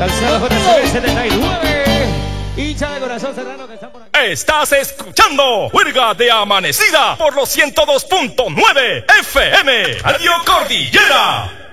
Calzado JCB 79. Hincha de corazón serrano que están por aquí. Estás escuchando Juerga de Amanecida por los 102.9 FM Radio Cordillera.